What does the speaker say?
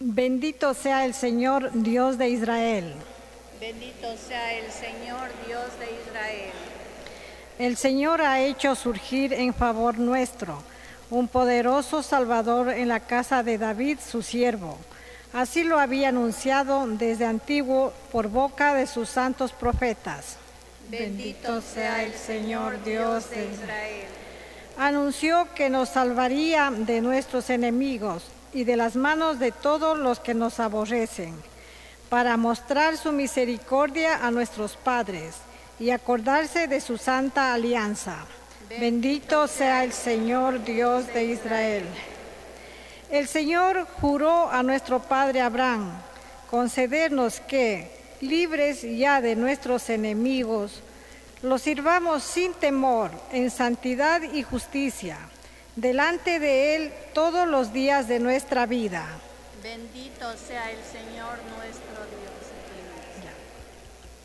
Bendito sea el Señor, Dios de Israel. Bendito sea el Señor, Dios de Israel. El Señor ha hecho surgir en favor nuestro un poderoso Salvador en la casa de David, su siervo. Así lo había anunciado desde antiguo por boca de sus santos profetas. Bendito sea el Señor, Dios de Israel. Anunció que nos salvaría de nuestros enemigos y de las manos de todos los que nos aborrecen, para mostrar su misericordia a nuestros padres y acordarse de su santa alianza. Bendito sea el Señor, Dios de Israel. El Señor juró a nuestro padre Abraham concedernos que, libres ya de nuestros enemigos, los sirvamos sin temor, en santidad y justicia, delante de Él todos los días de nuestra vida. Bendito sea el Señor nuestro Dios.